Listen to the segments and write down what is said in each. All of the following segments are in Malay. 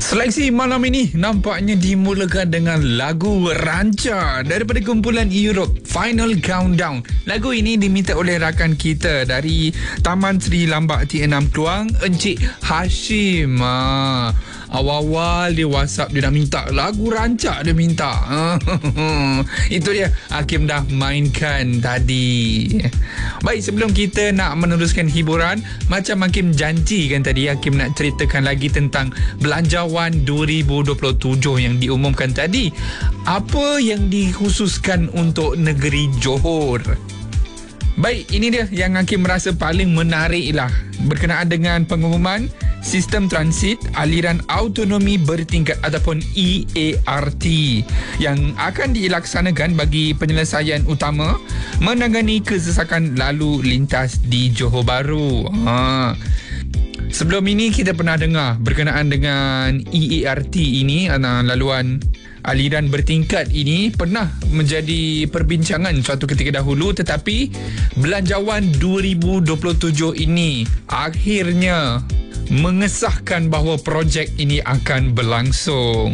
Seleksi malam ini nampaknya dimulakan dengan lagu Ranca daripada kumpulan Europe, Final Countdown. Lagu ini diminta oleh rakan kita dari Taman Sri Lambak T6 Keluang, Encik Hashim. Awal-awal dia WhatsApp, dia dah minta lagu Ranca, dia minta. Itu dia Hakim dah mainkan tadi. Baik, sebelum kita nak meneruskan hiburan, macam Hakim janjikan tadi, Hakim nak ceritakan lagi tentang Belanjawan 2027 yang diumumkan tadi. Apa yang dikhususkan untuk negeri Johor? Baik, ini dia yang Hakim merasa paling menarik lah, berkenaan dengan pengumuman Sistem Transit Aliran Autonomi Bertingkat ataupun EART yang akan dilaksanakan bagi penyelesaian utama menangani kesesakan lalu lintas di Johor Bahru. Sebelum ini kita pernah dengar berkenaan dengan EART ini, laluan aliran bertingkat ini pernah menjadi perbincangan suatu ketika dahulu, tetapi Belanjawan 2027 ini akhirnya mengesahkan bahawa projek ini akan berlangsung.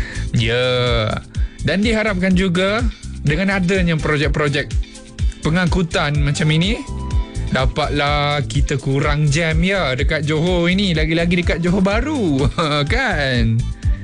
Dan diharapkan juga dengan adanya projek-projek pengangkutan macam ini, dapatlah kita kurang jam dekat Johor ini, lagi-lagi dekat Johor Bahru kan.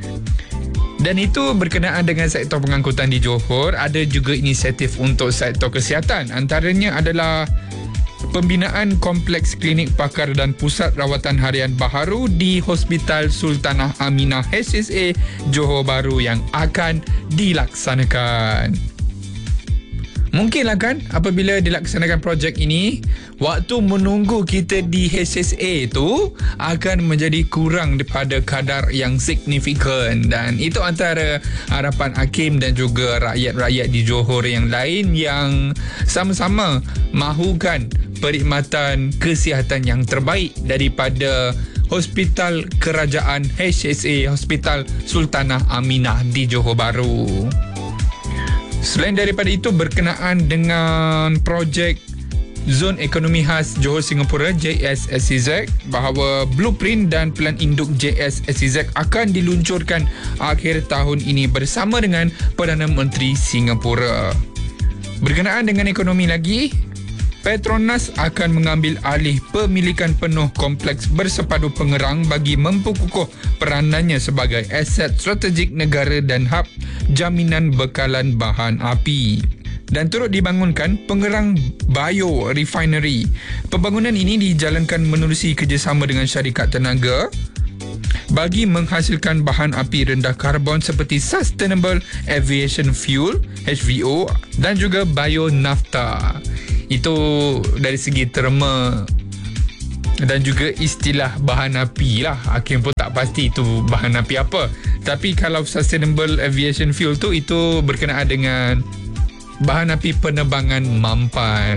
Dan itu berkenaan dengan sektor pengangkutan di Johor. Ada juga inisiatif untuk sektor kesihatan. Antaranya adalah pembinaan kompleks klinik pakar dan pusat rawatan harian baharu di Hospital Sultanah Aminah HSA Johor Bahru yang akan dilaksanakan. Mungkinlah kan apabila dilaksanakan projek ini, waktu menunggu kita di HSA tu akan menjadi kurang daripada kadar yang signifikan. Dan itu antara harapan Hakim dan juga rakyat-rakyat di Johor yang lain yang sama-sama mahukan perkhidmatan kesihatan yang terbaik daripada Hospital Kerajaan HSA, Hospital Sultanah Aminah di Johor Bahru. Selain daripada itu, berkenaan dengan projek Zon Ekonomi Khas Johor Singapura JSSEZ, bahawa blueprint dan plan induk JSSEZ akan diluncurkan akhir tahun ini bersama dengan Perdana Menteri Singapura. Berkenaan dengan ekonomi lagi, Petronas akan mengambil alih pemilikan penuh kompleks bersepadu Pengerang bagi memperkukuh peranannya sebagai aset strategik negara dan hub jaminan bekalan bahan api. Dan turut dibangunkan Pengerang Bio Refinery. Pembangunan ini dijalankan menerusi kerjasama dengan syarikat tenaga bagi menghasilkan bahan api rendah karbon seperti Sustainable Aviation Fuel HVO dan juga Bio Nafta. Itu dari segi terma dan juga istilah bahan api lah. Hakim pun tak pasti itu bahan api apa. Tapi kalau Sustainable Aviation Fuel tu, itu berkenaan dengan bahan api penerbangan mampan.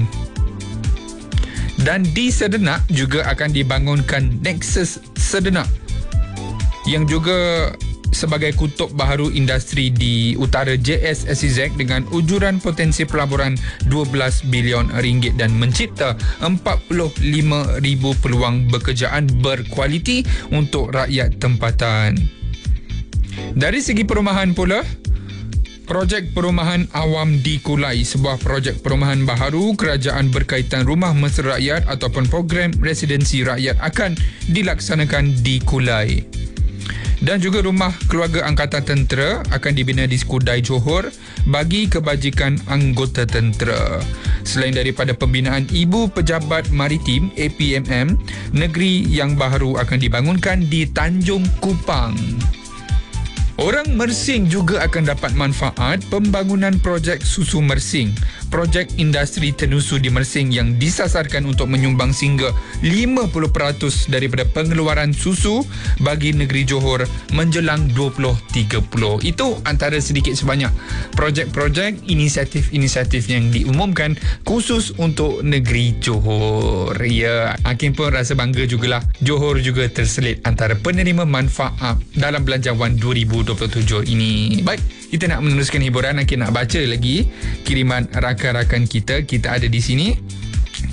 Dan di Sedenak juga akan dibangunkan Nexus Sedenak yang juga sebagai kutub baharu industri di utara JSSEZ dengan ujuran potensi pelaburan 12 bilion ringgit dan mencipta 45,000 peluang pekerjaan berkualiti untuk rakyat tempatan. Dari segi perumahan pula, projek perumahan awam di Kulai, sebuah projek perumahan baharu kerajaan berkaitan rumah mesra rakyat ataupun program residensi rakyat akan dilaksanakan di Kulai. Dan juga rumah keluarga angkatan tentera akan dibina di Skudai Johor bagi kebajikan anggota tentera. Selain daripada pembinaan Ibu Pejabat Maritim APMM, negeri yang baharu akan dibangunkan di Tanjung Kupang. Orang Mersing juga akan dapat manfaat pembangunan projek susu Mersing. Projek industri tenusu di Mersing yang disasarkan untuk menyumbang sehingga 50% daripada pengeluaran susu bagi negeri Johor menjelang 2030. Itu antara sedikit sebanyak projek-projek, inisiatif-inisiatif yang diumumkan khusus untuk negeri Johor. Ya, Hakim pun rasa bangga jugalah. Johor juga terselit antara penerima manfaat dalam Belanjawan 2027 ini. Baik, kita nak meneruskan hiburan. Hakim nak baca lagi kiriman rakan-rakan kita. Kita ada di sini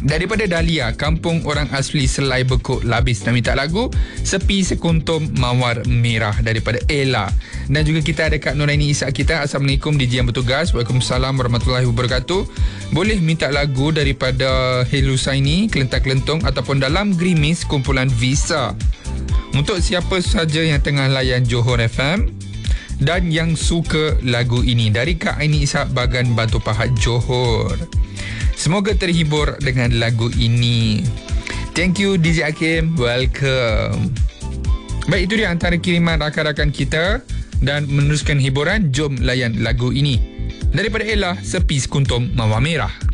Daripada Dahlia, kampung orang asli Selai Bekuk Labis, nak minta lagu Sepi Sekuntum Mawar Merah daripada Ella. Dan juga kita ada Kak Nuraini Ishak kita. Assalamualaikum DJ yang bertugas. Waalaikumsalam warahmatullahi wabarakatuh. Boleh minta lagu daripada Helu Saini, Kelentar-Kelentung ataupun Dalam Gerimis kumpulan Visa. Untuk siapa saja yang tengah layan Johor FM dan yang suka lagu ini, dari Kak Aini Ishak, Bagan Batu Pahat, Johor. Semoga terhibur dengan lagu ini. Thank you DJ Hakim. Welcome. Baik, itu dia antara kiriman rakan-rakan kita. Dan meneruskan hiburan, jom layan lagu ini daripada Ella, Sepi Sekuntum Mawar Merah.